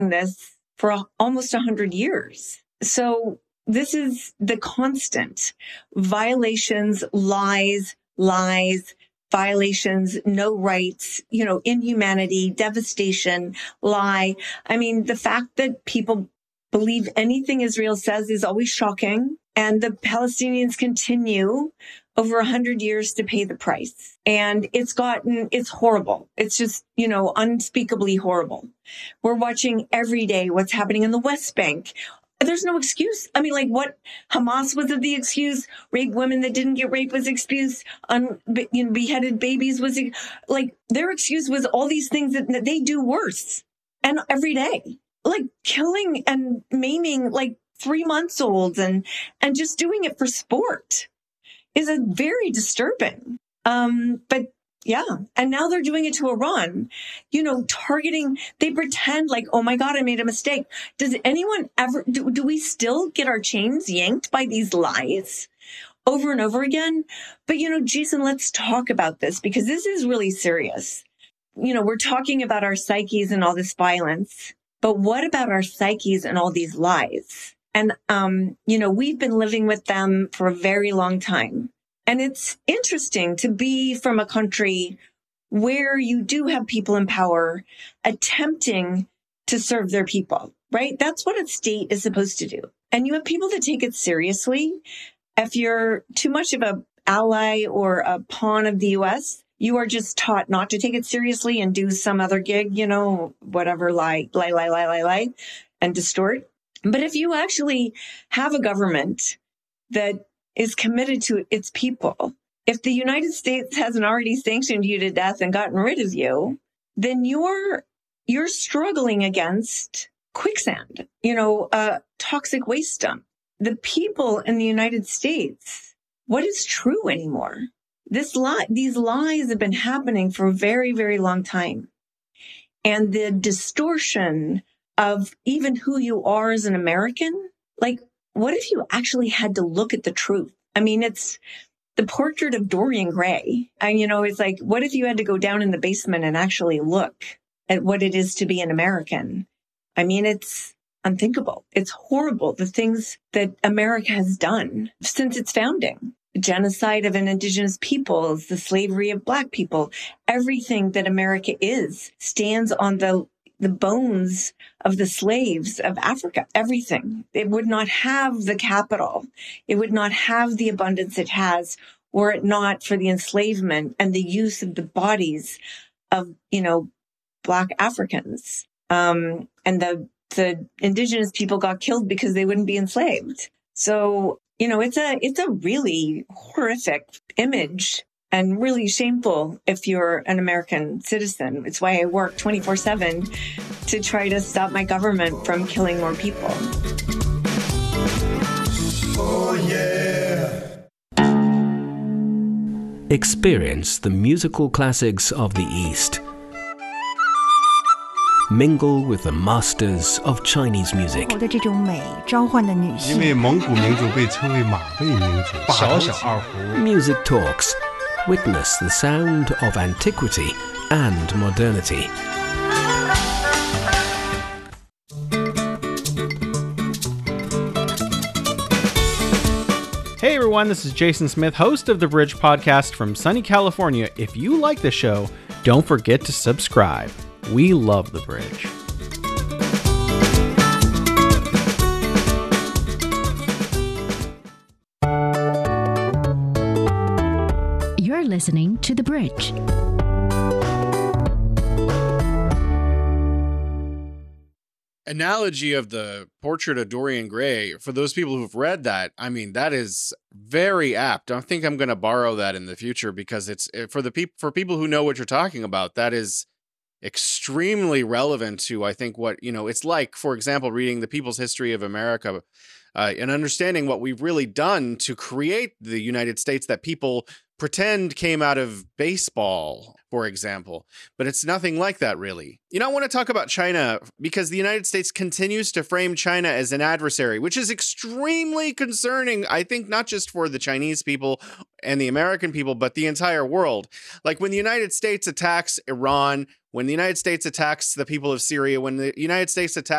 this for almost 100 years. So this is the constant violations, lies, violations, no rights, inhumanity, devastation, lie. I mean, the fact that people believe anything Israel says is always shocking. And the Palestinians continue over 100 years to pay the price. And it's horrible. It's just, unspeakably horrible. We're watching every day what's happening in the West Bank. There's no excuse. I mean, what Hamas was the excuse, rape women that didn't get raped was excuse, beheaded babies was their excuse was all these things that they do worse. And every day, killing and maiming 3-month-olds and just doing it for sport is a very disturbing. But yeah. And now they're doing it to Iran, targeting, they pretend oh my God, I made a mistake. Does anyone ever, do we still get our chains yanked by these lies over and over again? But, Jason, let's talk about this because this is really serious. We're talking about our psyches and all this violence, but what about our psyches and all these lies? And, we've been living with them for a very long time. And it's interesting to be from a country where you do have people in power attempting to serve their people, right? That's what a state is supposed to do. And you have people that take it seriously. If you're too much of an ally or a pawn of the U.S., you are just taught not to take it seriously and do some other gig, whatever, lie, and distort. But if you actually have a government that is committed to its people, if the United States hasn't already sanctioned you to death and gotten rid of you, then you're struggling against quicksand, a toxic waste dump. The people in the United States, what is true anymore? These lies have been happening for a very, very long time. And the distortion of even who you are as an American, what if you actually had to look at the truth? I mean, it's the portrait of Dorian Gray. And, it's what if you had to go down in the basement and actually look at what it is to be an American? I mean, it's unthinkable. It's horrible, the things that America has done since its founding. The genocide of an indigenous peoples, the slavery of Black people, everything that America is stands on the bones of the slaves of Africa, everything. It would not have the capital. It would not have the abundance it has were it not for the enslavement and the use of the bodies of, Black Africans. And the indigenous people got killed because they wouldn't be enslaved. So, it's a really horrific image. And really shameful if you're an American citizen. It's why I work 24/7 to try to stop my government from killing more people. Oh, yeah. Experience the musical classics of the East. Mingle with the masters of Chinese music. 的这种美召唤的女性。 因为蒙古民族被称为马背民族，小小二胡。 Music Talks. Witness the sound of antiquity and modernity. Hey everyone, this is Jason Smith, host of The Bridge Podcast from sunny California. If you like the show, don't forget to subscribe. We love The Bridge. You're listening to The Bridge. Analogy of the portrait of Dorian Gray, for those people who've read that, I mean, that is very apt. I think I'm going to borrow that in the future because it's for people who know what you're talking about. That is extremely relevant to, I think, what, it's like, for example, reading the People's History of America and understanding what we've really done to create the United States that people pretend came out of baseball, for example, but it's nothing like that, really. I want to talk about China because the United States continues to frame China as an adversary, which is extremely concerning, I think, not just for the Chinese people and the American people, but the entire world. Like when the United States attacks Iran, when the United States attacks the people of Syria, when the United States attacks